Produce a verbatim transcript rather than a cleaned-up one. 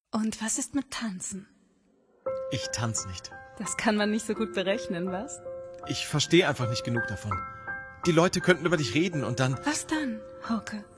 Und was ist mit Tanzen? Ich tanze nicht. Das kann man nicht so gut berechnen, was? Ich verstehe einfach nicht genug davon. Die Leute könnten über dich reden und dann... Was dann, Hauke?